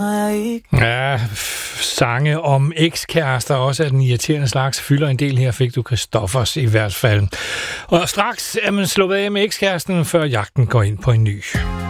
Ja, sange om ekskærester, også af den irriterende slags, fylder en del. Her fik du Christoffers i hvert fald. Og straks er man slået af med ekskæresten, før jagten går ind på en ny.